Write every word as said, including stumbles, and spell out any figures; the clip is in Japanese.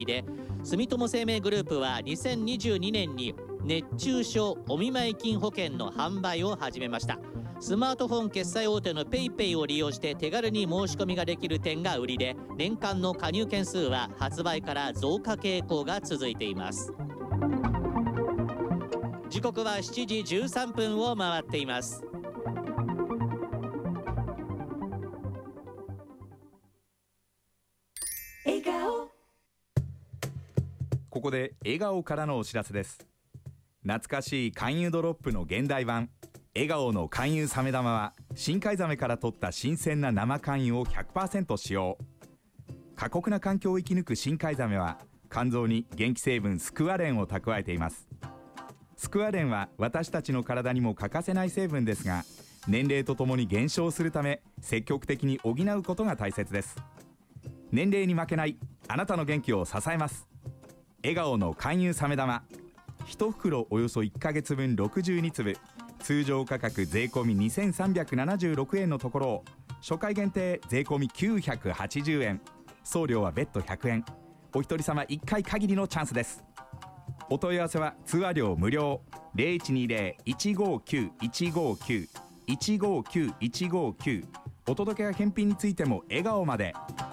で、住友生命グループはにせんにじゅうにねんに熱中症お見舞い金保険の販売を始めました。スマートフォン決済大手の PayPay を利用して手軽に申し込みができる点が売りで、年間の加入件数は発売から増加傾向が続いています。時刻はしちじじゅうさんぷんを回っています。 笑顔。 ここで笑顔からのお知らせです。懐かしい勧誘ドロップの現代版笑顔の勧誘サメ玉は、深海ザメから取った新鮮な生勧誘を ひゃくパーセント 使用。過酷な環境を生き抜く深海ザメは肝臓に元気成分スクワレンを蓄えています。スクワレンは私たちの体にも欠かせない成分ですが、年齢とともに減少するため積極的に補うことが大切です。年齢に負けないあなたの元気を支えます。笑顔の勧誘サメ玉、いち袋およそいっかげつぶんろくじゅうにつぶ、通常価格税込みにせんさんびゃくななじゅうろくえんのところを初回限定税込みきゅうひゃくはちじゅうえん、送料は別途ひゃくえん。お一人様いっかい限りのチャンスです。お問い合わせは通話料無料 ゼロいちにゼロ いちごきゅう いちごきゅう いちごきゅう いちごきゅう。お届けや返品についても笑顔まで。